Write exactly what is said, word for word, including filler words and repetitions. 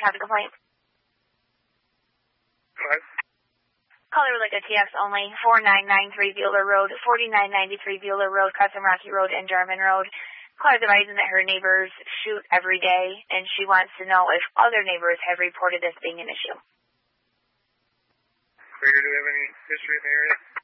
have a complaint? What? Caller would like a T X only, four nine nine three Bueller Road, forty-nine ninety-three Bueller Road, Custom Rocky Road, and German Road. Caller's advising that her neighbors shoot every day, and she wants to know if other neighbors have reported this being an issue. Craig, do we have any history in the area?